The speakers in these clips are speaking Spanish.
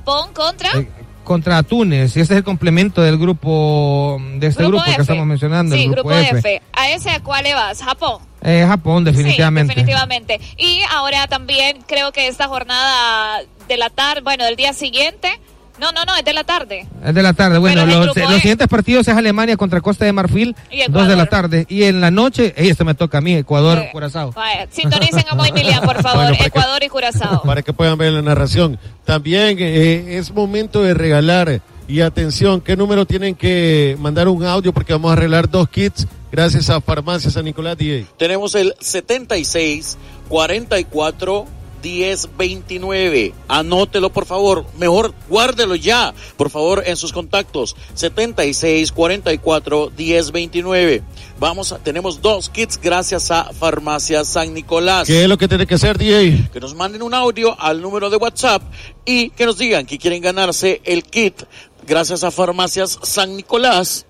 Japón contra Túnez, y este es el complemento del grupo, de este grupo F. que estamos mencionando, sí, el grupo F. ¿A ese a cuál le vas? ¿Japón? Japón, definitivamente. Sí, definitivamente. Y ahora también creo que esta jornada de la tarde, del día siguiente, no, es de la tarde. Es de la tarde, los siguientes partidos es Alemania contra Costa de Marfil, 2 de la tarde, y en la noche, esto me toca a mí, Ecuador, Curazao. Sintonicen a Moy Milian, por favor, Ecuador y Curazao. Para que puedan ver la narración. También es momento de regalar, y atención, ¿qué número tienen que mandar un audio? Porque vamos a arreglar 2 kits, gracias a Farmacia San Nicolás DJ. Tenemos el 76 44 1029. Anótelo, por favor. Mejor guárdelo ya, por favor, en sus contactos. 76 44 1029. Tenemos 2 kits gracias a Farmacia San Nicolás. ¿Qué es lo que tiene que hacer, DJ? Que nos manden un audio al número de WhatsApp y que nos digan que quieren ganarse el kit gracias a Farmacias San Nicolás.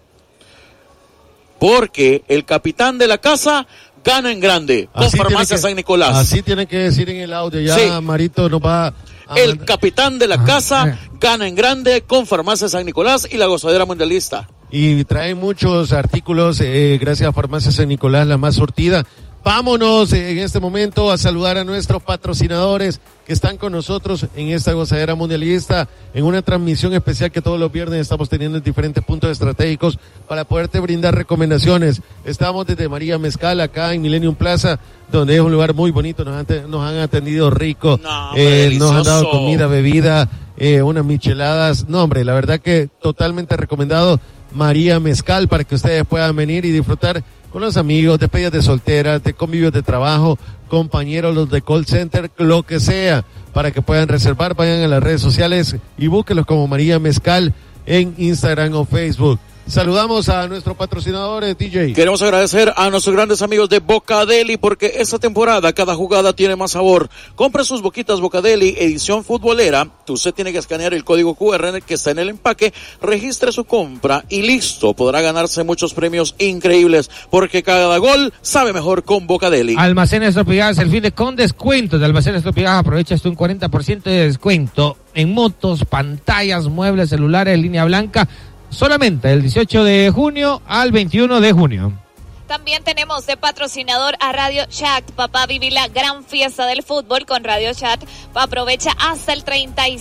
Porque el capitán de la casa gana en grande con Farmacia San Nicolás. Así tienen que decir en el audio. Ya, sí. Marito nos va el capitán de la casa gana en grande con Farmacia San Nicolás y la gozadera mundialista. Y traen muchos artículos, gracias a Farmacia San Nicolás, la más surtida. Vámonos en este momento a saludar a nuestros patrocinadores que están con nosotros en esta gozadera mundialista, en una transmisión especial que todos los viernes estamos teniendo en diferentes puntos estratégicos para poderte brindar recomendaciones. Estamos desde María Mezcal, acá en Millennium Plaza, donde es un lugar muy bonito, nos han atendido rico, nos han dado comida, bebida, unas micheladas. No, hombre, la verdad que totalmente recomendado María Mezcal para que ustedes puedan venir y disfrutar con los amigos, despedidas de solteras, de convivios de trabajo, compañeros, los de call center, lo que sea, para que puedan reservar. Vayan a las redes sociales y búsquenlos como María Mezcal en Instagram o Facebook. Saludamos a nuestros patrocinadores, DJ. Queremos agradecer a nuestros grandes amigos de Bocadeli, porque esta temporada cada jugada tiene más sabor. Compre sus boquitas Bocadeli, edición futbolera. Usted tiene que escanear el código QR que está en el empaque, registre su compra y listo. Podrá ganarse muchos premios increíbles, porque cada gol sabe mejor con Bocadeli. Almacenes Tropigas, el fin de con descuentos de Almacenes Tropigas. Aprovecha hasta un 40% de descuento en motos, pantallas, muebles, celulares, línea blanca. Solamente del 18 de junio al 21 de junio. También tenemos de patrocinador a Radio Chat. Papá, viví la gran fiesta del fútbol con Radio Chat. Aprovecha hasta el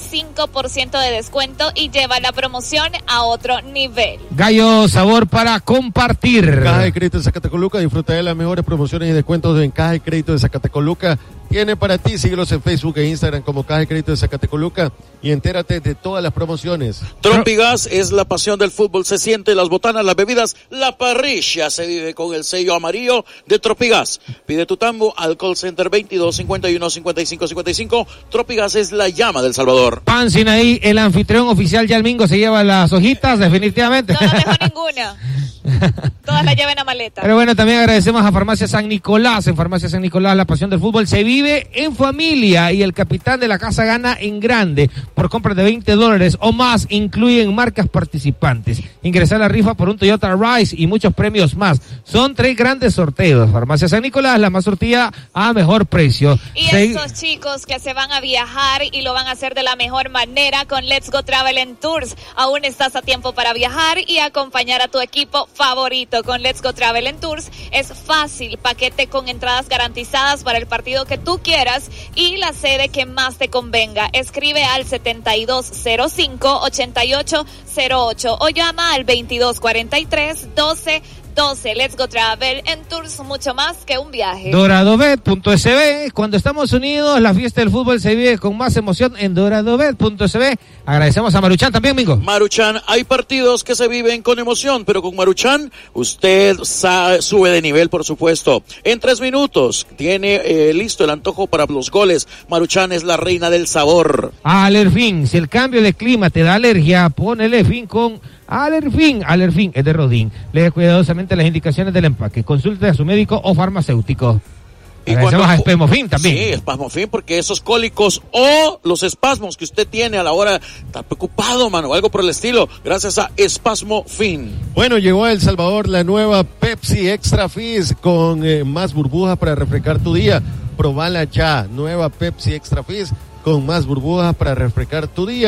35% de descuento y lleva la promoción a otro nivel. Gallo, sabor para compartir. Caja de Crédito de Zacatecoluca, disfruta de las mejores promociones y descuentos en Caja de Crédito de Zacatecoluca. Tiene para ti, síguelos en Facebook e Instagram como Caja de Crédito de Zacatecoluca y entérate de todas las promociones. Tropigas es la pasión del fútbol, se siente las botanas, las bebidas, la parrilla se vive con el sello amarillo de Tropigas. Pide tu tambo al call center 22 51 55 55. Tropigas es la llama del Salvador. Pan Sinaí, el anfitrión oficial Yalmingo se lleva las hojitas, definitivamente. No, mejor ninguna. Todas la llevan a maleta. Pero bueno, también agradecemos a Farmacia San Nicolás. En Farmacia San Nicolás la pasión del fútbol se vive en familia y el capitán de la casa gana en grande. Por compras de $20 o más, incluyen marcas participantes. Ingresar a la rifa por un Toyota Rise y muchos premios más. Son 3 grandes sorteos. Farmacia San Nicolás, la más surtida a mejor precio. Y estos chicos que se van a viajar y lo van a hacer de la mejor manera con Let's Go Travel and Tours. Aún estás a tiempo para viajar y acompañar a tu equipo favorito con Let's Go Travel and Tours. Es fácil, paquete con entradas garantizadas para el partido que tú quieras y la sede que más te convenga. Escribe al 7205-8808 o llama al 2243-1212. Let's Go Travel and Tours, mucho más que un viaje. DoradoBet.sb. Cuando estamos unidos, la fiesta del fútbol se vive con más emoción en DoradoBet.sb. Agradecemos a Maruchan también, Mingo. Maruchan, hay partidos que se viven con emoción, pero con Maruchan usted sube de nivel, por supuesto. En 3 minutos tiene listo el antojo para los goles. Maruchan es la reina del sabor. Alerfin, si el cambio de clima te da alergia, ponele fin con Alerfin. Alerfin es de Rodin. Lee cuidadosamente las indicaciones del empaque. Consulte a su médico o farmacéutico. Y agradecemos a Espasmofin también. Sí, Espasmofin, porque esos cólicos o los espasmos que usted tiene a la hora de estar preocupado, mano, o algo por el estilo, gracias a Espasmofin. Bueno, llegó a El Salvador la nueva Pepsi Extra Fizz con más burbujas para refrescar tu día. Probala ya, nueva Pepsi Extra Fizz con más burbujas para refrescar tu día.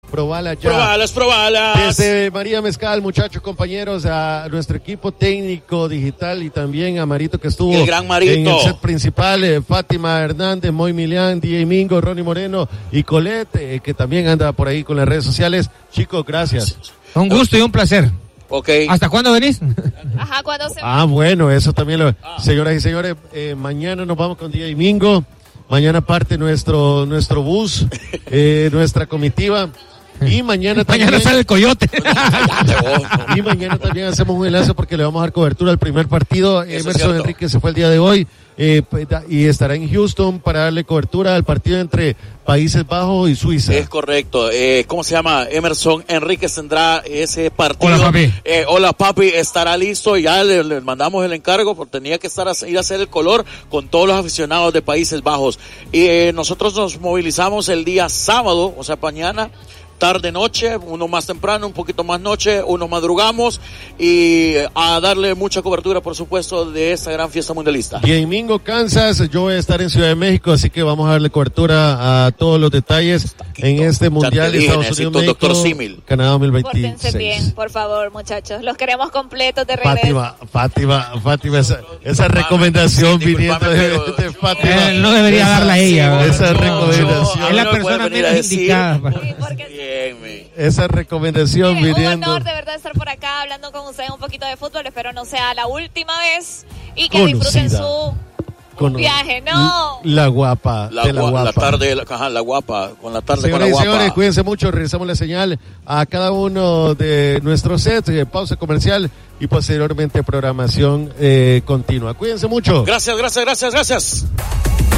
Probala ya. Probalas. Desde María Mezcal, muchachos, compañeros, a nuestro equipo técnico digital y también a Marito que estuvo el gran Marito en el set principal, Fátima Hernández, Moy Milián, DJ Mingo, Ronnie Moreno y Colette, que también anda por ahí con las redes sociales. Chicos, gracias. Un gusto y un placer. Okay. ¿Hasta cuándo venís? Ajá, ¿cuándo se Bueno, eso también señoras y señores, mañana nos vamos con DJ Mingo. Mañana parte nuestro bus, nuestra comitiva. Y mañana sale el coyote. Y mañana también hacemos un enlace porque le vamos a dar cobertura al primer partido. Emerson Enrique se fue el día de hoy y estará en Houston para darle cobertura al partido entre Países Bajos y Suiza. Es correcto. ¿Cómo se llama? Emerson Enrique tendrá ese partido. Hola, papi. Hola, papi. Estará listo. Ya le mandamos el encargo porque tenía que ir a hacer el color con todos los aficionados de Países Bajos. Y nosotros nos movilizamos el día sábado, o sea, mañana. Tarde, noche, uno más temprano, un poquito más noche, uno madrugamos y a darle mucha cobertura, por supuesto, de esta gran fiesta mundialista. Y en Mingo, Kansas, yo voy a estar en Ciudad de México, así que vamos a darle cobertura a todos los detalles en este Mundial de Estados Unidos, México, Canadá 2026. Pórtense bien, por favor, muchachos. Los queremos completos de regreso. Fátima, esa recomendación viniendo de Fátima. No debería darla ella. Esa recomendación. Es la persona menos indicada. Esa recomendación viniendo. Un honor de verdad estar por acá hablando con ustedes un poquito de fútbol. Espero no sea la última vez y que disfruten su viaje, ¿no? La guapa. La guapa. Con la tarde señores, con la guapa. Señores, cuídense mucho. Regresamos la señal a cada uno de nuestros sets. Pausa comercial y posteriormente programación continua. Cuídense mucho. Gracias.